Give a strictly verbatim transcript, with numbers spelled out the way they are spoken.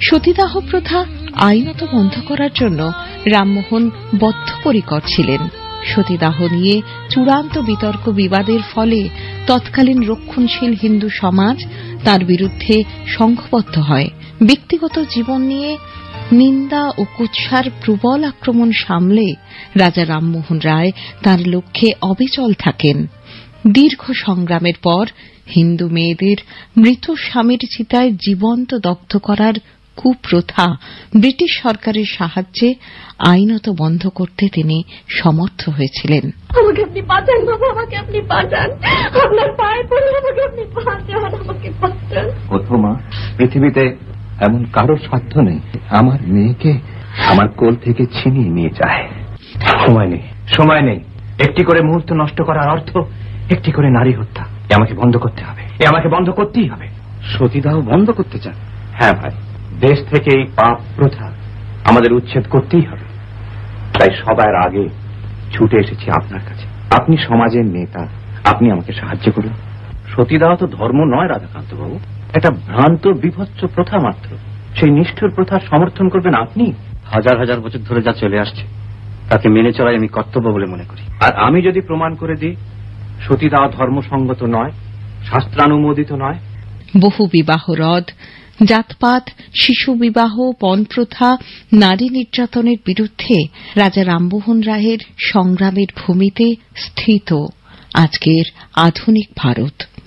সতীদাহ প্রথা আইনত বন্ধ করার জন্য রামমোহন বদ্ধপরিকর ছিলেন। সতীদাহ নিয়ে চূড়ান্ত বিতর্ক বিবাদের ফলে তৎকালীন রক্ষণশীল হিন্দু সমাজ তার বিরুদ্ধে সংঘবদ্ধ হয়। ব্যক্তিগত জীবন নিয়ে নিন্দা ও কুৎসার প্রবল আক্রমণ সামলে রাজা রামমোহন রায় তার লক্ষ্যে অবিচল থাকেন। দীর্ঘ সংগ্রামের পর হিন্দু মেয়েদের মৃত স্বামীর চিতায় জীবন্ত দগ্ধ করার কুপ্রথা ব্রিটিশ সরকারের সাহায্যে আইনত বন্ধ করতে তিনি সমর্থ হয়েছিলেন। আমাকে আপনি বাঁচান বাবা, আমাকে আপনি বাঁচান, আপনার পায়ে পড়ে আমাকে আপনি বাঁচান, আমাকে বাঁচান। প্রথমা, পৃথিবীতে এমন কারো সাধ্য নেই আমার মেয়েকে আমার কোল থেকে ছিনিয়ে নিয়ে যায়। সময় নেই, সময় নেই। একটি করে মুহূর্ত নষ্ট করার অর্থ একটি করে নারী হত্যা। এ আমাকে বন্ধ করতে হবে, এ আমাকে বন্ধ করতেই হবে। সতীদাহ বন্ধ করতে চান? হ্যাঁ ভাই, দেশ থেকে এই পাপ প্রথা আমাদের উচ্ছেদ করতেই হবে। তাই সবার আগে ছুটে এসেছি আপনার কাছে। আপনি সমাজের নেতা, আপনি আমাকে সাহায্য করুন। সতীদাহ তো ধর্ম নয় রাধাকান্ত বাবু, একটা ভ্রান্ত বিভৎস প্রথা মাত্র। সেই নিষ্ঠুর প্রথার সমর্থন করবেন আপনি? হাজার হাজার বছর ধরে যা চলে আসছে তাকে মেনে চলাই আমি কর্তব্য বলে মনে করি। আর আমি যদি প্রমাণ করে দিই সতীদাহ ধর্মসঙ্গত নয়, শাস্ত্রানুমোদিত নয়। বহু বিবাহ রদ, জাতপাত, শিশু বিবাহ, পণপ্রথা, নারী নির্যাতনের বিরুদ্ধে রাজা রামমোহন রায়ের সংগ্রামের ভূমিতে স্থিত আজকের আধুনিক ভারত।